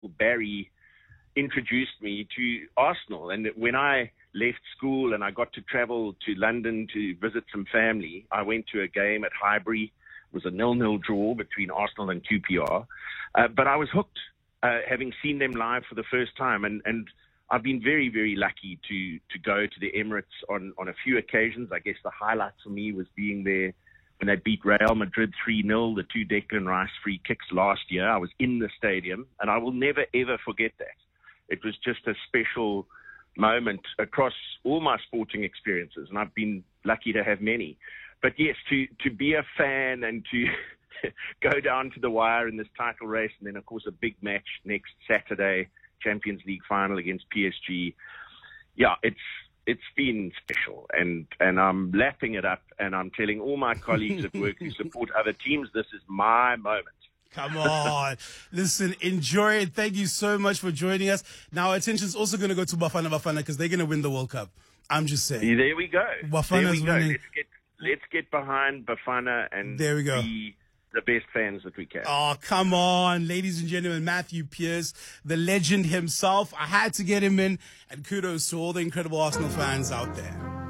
Barry introduced me to Arsenal. And when I left school and I got to travel to London to visit some family, I went to a game at Highbury. It was a 0-0 draw between Arsenal and QPR. But I was hooked, having seen them live for the first time. And I've been very, very lucky to go to the Emirates on a few occasions. I guess the highlight for me was being there when they beat Real Madrid 3-0, the 2 Declan Rice free kicks last year. I was in the stadium, and I will never, ever forget that. It was just a special moment across all my sporting experiences, and I've been lucky to have many. But yes, to be a fan and to go down to the wire in this title race, and then, of course, a big match next Saturday, Champions League final against PSG. Yeah, it's been special, and I'm lapping it up, and I'm telling all my colleagues at work who support other teams, this is my moment. Come on. Listen, enjoy it. Thank you so much for joining us. Now, attention is also going to go to Bafana because they're going to win the World Cup. I'm just saying. There we go. Bafana's winning. Let's get behind Bafana and there we go. Be the best fans that we can. Oh, come on. Ladies and gentlemen, Matthew Pearce, the legend himself. I had to get him in, and kudos to all the incredible Arsenal fans out there.